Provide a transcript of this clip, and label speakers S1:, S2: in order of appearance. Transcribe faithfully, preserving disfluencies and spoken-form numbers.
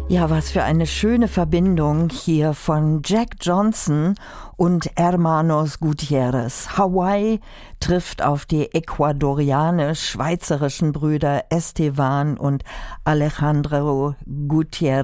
S1: Ja, was für eine schöne Verbindung hier von Jack Johnson und Hermanos Gutierrez. Hawaii trifft auf die ecuadorianisch-schweizerischen Brüder Esteban und Alejandro Gutierrez.